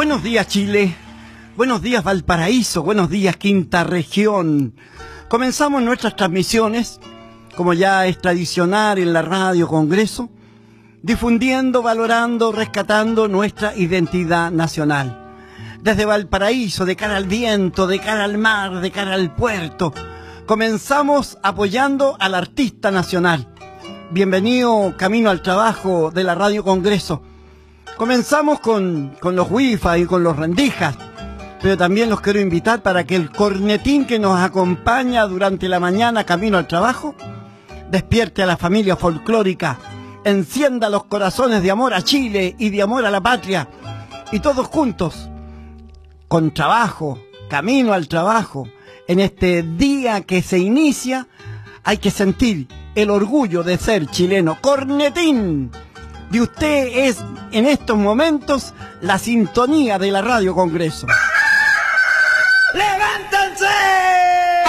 Buenos días, Chile. Buenos días, Valparaíso. Buenos días, Quinta Región. Comenzamos nuestras transmisiones, como ya es tradicional en la Radio Congreso, difundiendo, valorando, rescatando nuestra identidad nacional. Desde Valparaíso, de cara al viento, de cara al mar, de cara al puerto, comenzamos apoyando al artista nacional. Bienvenido camino al trabajo de la Radio Congreso. Comenzamos con los wifi y con los rendijas, pero también los quiero invitar para que el cornetín que nos acompaña durante la mañana camino al trabajo despierte a la familia folclórica, encienda los corazones de amor a Chile y de amor a la patria, y todos juntos, con trabajo, camino al trabajo, en este día que se inicia, hay que sentir el orgullo de ser chileno. Cornetín, de usted es en estos momentos la sintonía de la Radio Congreso. ¡Levántense!